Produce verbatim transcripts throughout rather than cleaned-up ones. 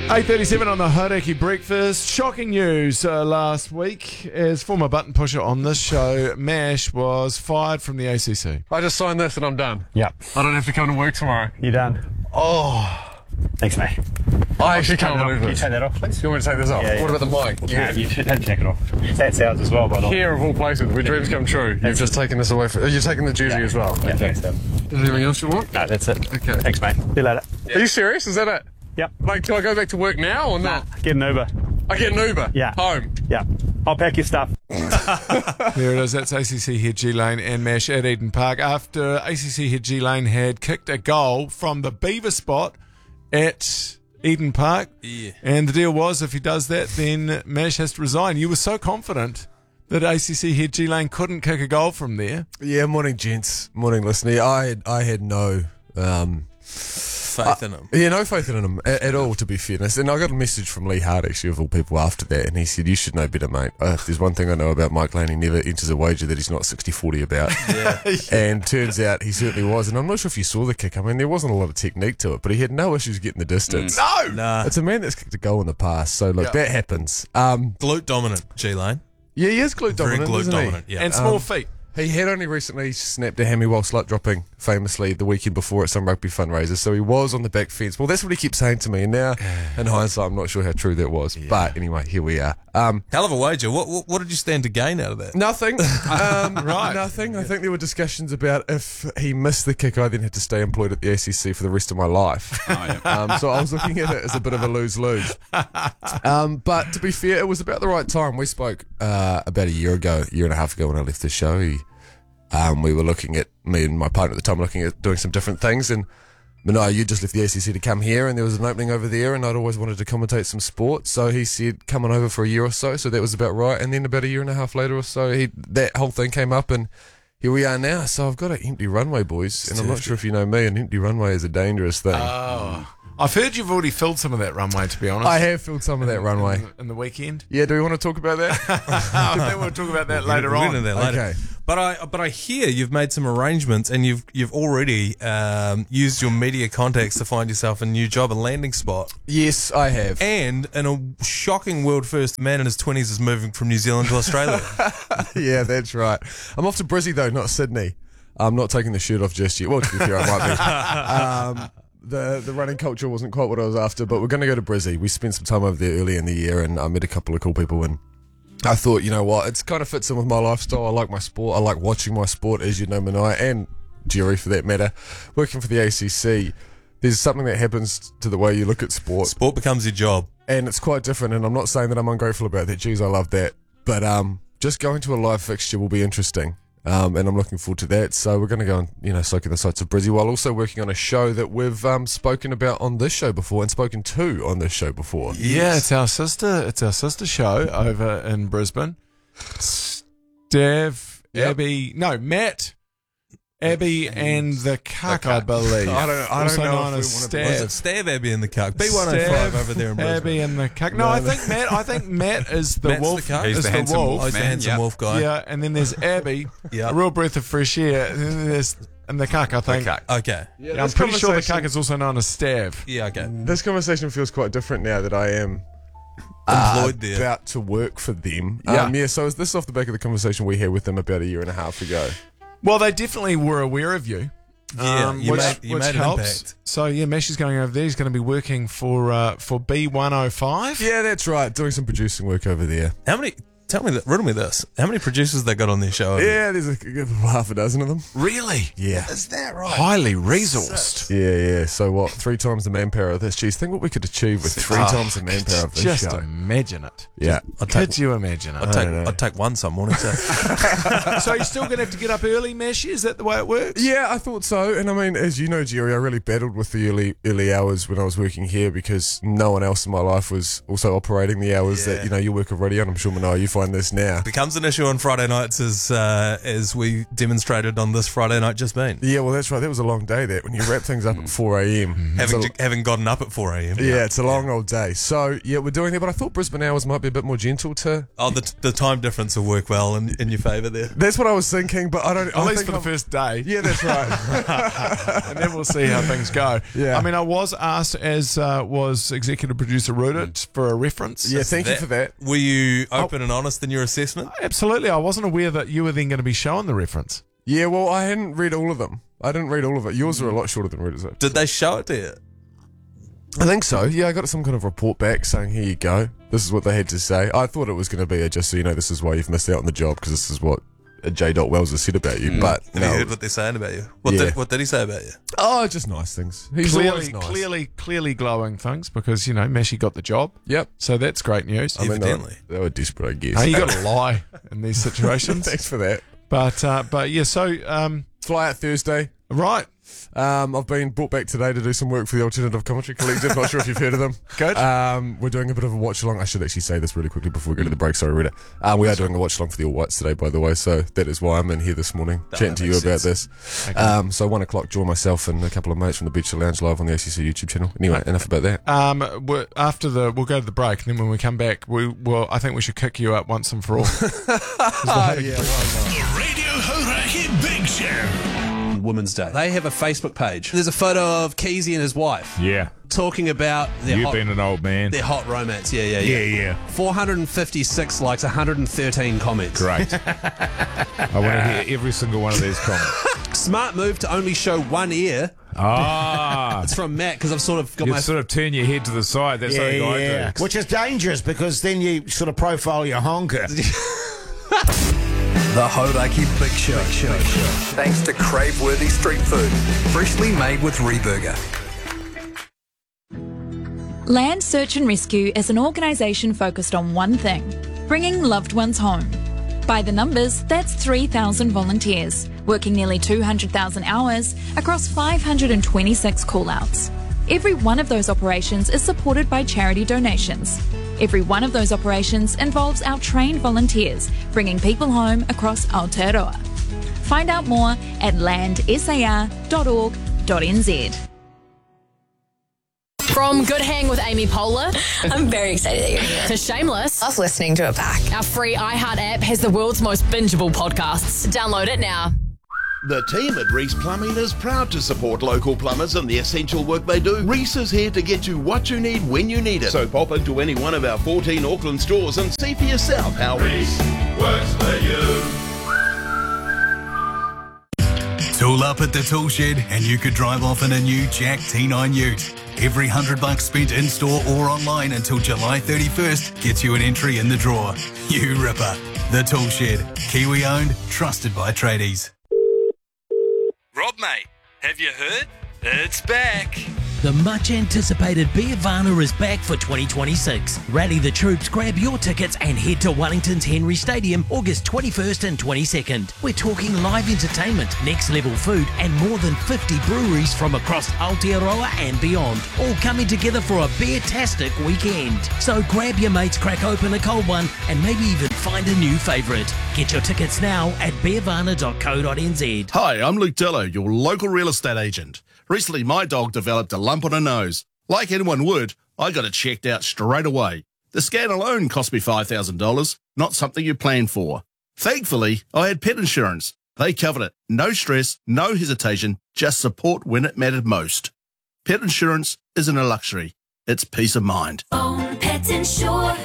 eight thirty-seven on the Hauraki Breakfast. Shocking news uh, last week as former button pusher on this show, Mash, was fired from the A C C. I just signed this and I'm done. Yep. I don't have to come to work tomorrow. You done? Oh. Thanks, mate. I actually can't believe Can you this. take that off, please? You want me to take this off? Yeah, yeah. What about the mic? Yeah, you should have to take it off. That's ours as well, by the way. Here of all places, where dreams come true. You've just taken this away from... You're taking the duty Yeah. as well. Yeah, Okay. thanks, Sam. Is there anything else you want? No, that's it. Okay. Thanks, mate. See you later. Are you serious? Is that it? Yep. Like, can I go back to work now or not? Get an Uber. I get an Uber. Yeah. Home. Yeah. I'll pack your stuff. There it is. That's A C C head G Lane and Mash at Eden Park after A C C head G Lane had kicked a goal from the Beaver spot at Eden Park. Yeah. And the deal was, if he does that, then Mash has to resign. You were so confident that A C C head G Lane couldn't kick a goal from there. Yeah, morning, gents. Morning, listener. I had, I had no... Um, Faith in him. Yeah, no faith in him at, at all, to be fairness. And I got a message from Lee Hart, actually, of all people, after that, and he said, you should know better, mate. Uh, if there's one thing I know about Mike Lane, he never enters a wager that he's not sixty forty about. Yeah. And turns out he certainly was. And I'm not sure if you saw the kick. I mean, there wasn't a lot of technique to it, but he had no issues getting the distance. No! Nah. It's a man that's kicked a goal in the past, so look, Yeah. that happens. Um, Glute dominant, G-Lane. yeah, he is glute Very dominant, glute isn't dominant, he? yeah. And small Um, feet. He had only recently snapped a hammy while slut dropping, famously, the weekend before at some rugby fundraiser, so he was on the back fence. Well, that's what he keeps saying to me, and now, in hindsight, I'm not sure how true that was. But anyway, here we are. Um, Hell of a wager. What, what what did you stand to gain out of that? nothing. Um, Right. Nothing. I think there were discussions about if he missed the kick, I then had to stay employed at the A C C for the rest of my life. um, so I was looking at it as a bit of a lose-lose. Um, but to be fair, it was about the right time. We spoke uh, about a year ago, a year and a half ago when I left the show. He, um, we were looking at, me and my partner at the time, looking at doing some different things. And Manaia, you just left the A C C to come here, and there was an opening over there, and I'd always wanted to commentate some sport. So he said, come on over for a year or so. So that was about right. And then about a year and a half later or so, he, that whole thing came up, and here we are now. So I've got an empty runway, boys. And I'm not sure if you know me, an empty runway is a dangerous thing. Oh. I've heard you've already filled some of that runway, to be honest. I have filled some of that runway. In, in the weekend. Yeah, do we want to talk about that? I think we'll talk about that later We'll get on. into that later. Okay. But I but I hear you've made some arrangements and you've you've already um, used your media contacts to find yourself a new job, a landing spot. Yes, I have. And in a shocking world first, a man in his twenties is moving from New Zealand to Australia. Yeah, that's right. I'm off to Brizzy, though, not Sydney. I'm not taking the shirt off just yet. Well, to be fair, I might be. Um, the, the running culture wasn't quite what I was after, but we're going to go to Brizzy. We spent some time over there early in the year, and I met a couple of cool people, and I thought, you know what, it's kind of fits in with my lifestyle. I like my sport. I like watching my sport, as you know, Manaia, and Jerry for that matter. Working for the A C C, there's something that happens to the way you look at sport, Sport becomes your job. and it's quite different, and I'm not saying that I'm ungrateful about that. Jeez, I love that. But um, just going to a live fixture will be interesting. Um, and I'm looking forward to that. So we're going to go and, you know, soak in the sights of Brizzy while also working on a show that we've um, spoken about on this show before and spoken to on this show before. Yeah, it's our sister. It's our sister show over in Brisbane. Stev, Yep. Abby, no, Matt, Abby, and the Cuck, I believe. I don't- I don't also know known if as we wanna Stev. Was it Stab Abby in the Cuck? B one oh five over there in Brisbane. Abby and the Cuck. No, I think Matt. I think Matt is the Matt's wolf. the Cuck? is He's the, the handsome wolf. Oh, he's the man, handsome yeah. wolf guy. Yeah, and then there's Abby, Yeah. a real breath of fresh air. And then there's and the Cuck. I think. Okay. Yeah, Yeah, I'm this pretty sure the conversation- Cuck is also known as Stav. Yeah, okay. This conversation feels quite different now that I am uh, Employed there. about to work for them. Yeah. Um, yeah, so is this off the back of the conversation we had with them about a year and a half ago? Well, they definitely were aware of you. Yeah, um, you which, made- you which made an helps. impact. So yeah, Mesh is going over there. He's going to be working for uh, for B one oh five. Yeah, that's right. Doing some producing work over there. How many? Tell me that. Riddle me this. How many producers they got on their show? Yeah, there's a, a half a dozen of them. Really? Yeah. Is that right? Highly resourced. Yeah, yeah. So what? Three times the manpower of this. Geez, think what we could achieve with three Oh, times the manpower of this Just show. imagine it. Yeah. I'd take, Could you imagine I'd it? take, know. I'd take one some morning. So. So you're still going to have to get up early, Mesh? Is that the way it works? Yeah, I thought so. And I mean, as you know, Jerry, I really battled with the early early hours when I was working here because no one else in my life was also operating the hours Yeah. that, you know, you work at radio, and I'm sure, Manaia, you find this now. Becomes an issue on Friday nights as uh, as we demonstrated on this Friday night just been. Yeah, well, that's right. That was a long day, that, when you wrap things up at four a.m. Having, It's a- having gotten up at four a.m. Yeah, it's a long old day. So, yeah, we're doing that, but I thought Brisbane hours might be a bit more gentle to... Oh, the, the time difference will work well in, in your favour there. That's what I was thinking, but I don't... At I least think for the I'm- first day. Yeah, that's right. And then we'll see how things go. Yeah. I mean, I was asked, as uh, was executive producer Rudit, for a reference. Yeah, thank you for that. Were you open and honest in your assessment? Absolutely. I wasn't aware that you were then going to be showing the reference. Yeah, well, I hadn't read all of them. I didn't read all of it. Yours are a lot shorter than Rita's. Did they show it to you? I think so. Yeah, I got some kind of report back saying, here you go. This is what they had to say. I thought it was going to be a, just so you know, this is why you've missed out on the job, because this is what J. Wells has said about you. But Have no. you heard what they're saying about you? What, Yeah. did, what did he say about you? Oh, just nice things. He's Clearly, always nice. clearly, clearly glowing things because, you know, Messi got the job. Yep. So that's great news. I mean, they, Evidently. they were desperate, I guess. Hey, you got to lie in these situations. Thanks for that. But, uh, but yeah, so, um, Fly out Thursday. right. Um, I've been brought back today to do some work for the Alternative Commentary Collective. Not sure if you've heard of them. Good. Um, we're doing a bit of a watch along. I should actually say this really quickly before we go to the break. Sorry, Rita. Um, we are doing a watch along for the All Whites today, by the way. So that is why I'm in here this morning chatting to you makes about sense. this. Um, so one o'clock, join myself and a couple of mates from the Beach Lounge live on the A C C YouTube channel. Anyway, enough about that. Um, we're, after the, we'll go to the break, and then when we come back, we will. I think we should kick you out once and for all. Oh, yeah, The Radio Hauraki Big Show. Women's Day. They have a Facebook page. There's a photo of Keezy and his wife Yeah. talking about their You've hot, been an old man. their hot romance. Yeah, yeah, yeah. Yeah, yeah. four hundred fifty-six likes, one hundred thirteen comments. Great. I want to hear every single one of these comments. Smart move to only show one ear. Ah. It's from Matt because I've sort of got You my. sort of turn your head to the side. That's something I do. Which is dangerous because then you sort of profile your honker. The Hauraki Big Show. Big Show. Thanks to crave-worthy street food, freshly made with Reburger. Land Search and Rescue is an organisation focused on one thing: bringing loved ones home. By the numbers, that's three thousand volunteers, working nearly two hundred thousand hours across five hundred twenty-six call-outs. Every one of those operations is supported by charity donations. Every one of those operations involves our trained volunteers bringing people home across Aotearoa. Find out more at land s a r dot org dot n z. From Good Hang with Amy Poehler. I'm very excited that you're here. To Shameless. Love listening to it back. Our free iHeart app has the world's most bingeable podcasts. Download it now. The team at Reese Plumbing is proud to support local plumbers and the essential work they do. Reese is here to get you what you need when you need it. So pop into any one of our fourteen Auckland stores and see for yourself how Reese works for you. Tool up at the tool shed and you could drive off in a new Jack T nine Ute. Every hundred bucks spent in-store or online until July thirty-first gets you an entry in the draw. You ripper. The Tool Shed. Kiwi owned, trusted by tradies. Rob, mate, have you heard? It's back. The much-anticipated Beervana is back for twenty twenty-six. Rally the troops, grab your tickets and head to Wellington's Henry Stadium August twenty-first and twenty-second. We're talking live entertainment, next-level food and more than fifty breweries from across Aotearoa and beyond, all coming together for a beer-tastic weekend. So grab your mates, crack open a cold one and maybe even find a new favourite. Get your tickets now at beervana dot co dot n z. Hi, I'm Luke Dillo, your local real estate agent. Recently, my dog developed a lump on her nose. Like anyone would, I got it checked out straight away. The scan alone cost me five thousand dollars, not something you plan for. Thankfully, I had pet insurance. They covered it. No stress, no hesitation, just support when it mattered most. Pet insurance isn't a luxury. It's peace of mind. Own Pet Insure.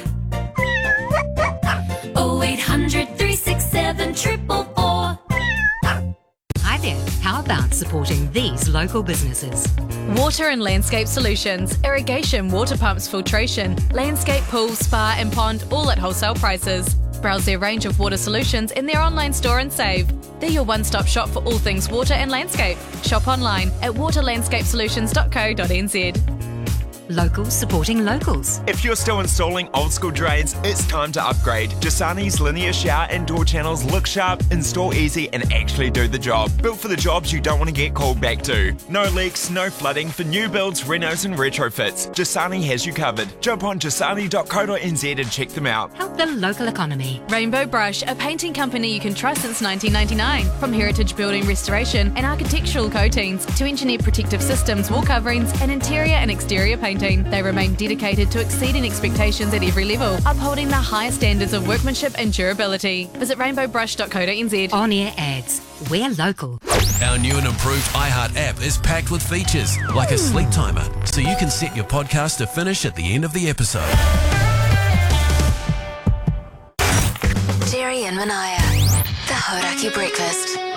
oh eight hundred, three six seven, four four four. Hi there. How about supporting these local businesses? Water and Landscape Solutions. Irrigation, water pumps, filtration, landscape, pool, spa and pond, all at wholesale prices. Browse their range of water solutions in their online store and save. They're your one-stop shop for all things water and landscape. Shop online at water landscape solutions dot co dot n z. Locals supporting locals. If you're still installing old school drains, it's time to upgrade. Jasani's linear shower and door channels look sharp, install easy, and actually do the job. Built for the jobs you don't want to get called back to. No leaks, no flooding for new builds, renos, and retrofits. Jasani has you covered. Jump on jasani dot co dot n z and check them out. Help the local economy. Rainbow Brush, a painting company you can trust since nineteen ninety-nine. From heritage building restoration and architectural coatings to engineer protective systems, wall coverings, and interior and exterior painting, they remain dedicated to exceeding expectations at every level, upholding the highest standards of workmanship and durability. Visit rainbow brush dot co dot n z. On-air ads. We're local. Our new and improved iHeart app is packed with features, like a sleep timer, so you can set your podcast to finish at the end of the episode. Jerry and Manaya, the Hauraki Breakfast.